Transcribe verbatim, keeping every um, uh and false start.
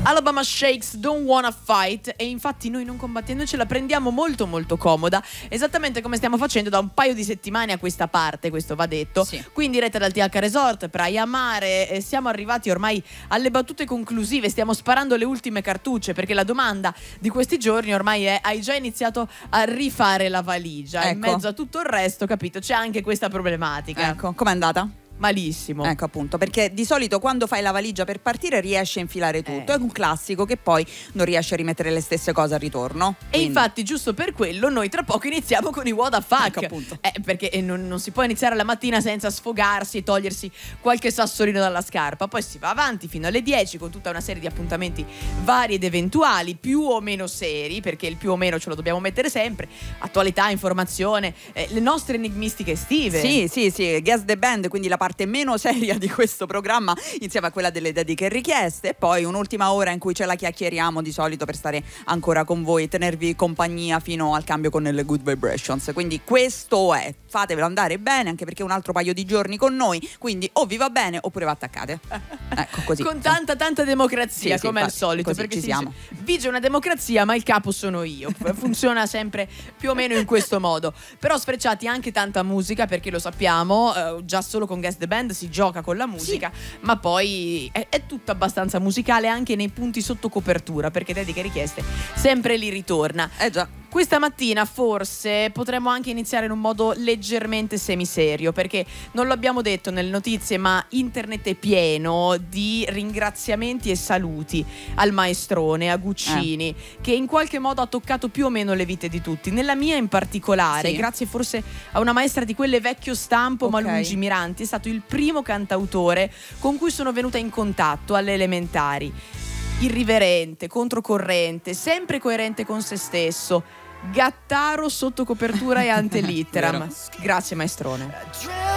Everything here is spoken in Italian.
Alabama Shakes, Don't Wanna Fight. E infatti noi non combattendo ce la prendiamo molto molto comoda, esattamente come stiamo facendo da un paio di settimane a questa parte, questo va detto. Sì. Qui in diretta dal T H Resort, Praia Mare, eh, siamo arrivati ormai alle battute conclusive, stiamo sparando le ultime cartucce, perché la domanda di questi giorni ormai è: hai già iniziato a rifare la valigia? Ecco. In mezzo a tutto il resto, capito, c'è anche questa problematica. Ecco, com'è andata? Malissimo. Ecco appunto, perché di solito quando fai la valigia per partire riesci a infilare tutto. Eh. È un classico che poi non riesci a rimettere le stesse cose al ritorno. E Quindi- infatti, giusto per quello, noi tra poco iniziamo con i What the Fuck. Ecco, appunto. Eh, perché eh, non, non si può iniziare la mattina senza sfogarsi e togliersi qualche sassolino dalla scarpa. Poi si va avanti fino alle dieci con tutta una serie di appuntamenti vari ed eventuali, più o meno seri, perché il più o meno ce lo dobbiamo mettere sempre. Attualità, informazione, eh, le nostre enigmistiche estive. Sì, sì, sì, Guess the Band, quindi la parte meno seria di questo programma insieme a quella delle dediche richieste, e poi un'ultima ora in cui ce la chiacchieriamo di solito per stare ancora con voi e tenervi compagnia fino al cambio con le Good Vibrations. Quindi questo è, fatevelo andare bene, anche perché un altro paio di giorni con noi, quindi o vi va bene oppure vi attaccate. Ecco, così. Con tanta tanta democrazia, Sì, sì, come al infatti, solito, così perché ci si siamo. dice, vige una democrazia ma il capo sono io. Funziona sempre più o meno in questo modo. Però sfrecciati anche tanta musica, perché lo sappiamo, eh, già solo con Guess the Band si gioca con la musica, sì. Ma poi è, è tutto abbastanza musicale anche nei punti sotto copertura, perché dediche richieste sempre lì ritorna. Eh già. Questa mattina forse potremmo anche iniziare in un modo leggermente semiserio, perché non lo abbiamo detto nelle notizie, ma internet è pieno di ringraziamenti e saluti al maestrone, a Guccini, eh. che in qualche modo ha toccato più o meno le vite di tutti. Nella mia in particolare, sì. grazie forse a una maestra di quelle vecchio stampo, okay. ma lungimiranti, è stato il primo cantautore con cui sono venuta in contatto alle elementari. Irriverente, controcorrente, sempre coerente con se stesso, gattaro sotto copertura e ante litteram. Grazie maestrone.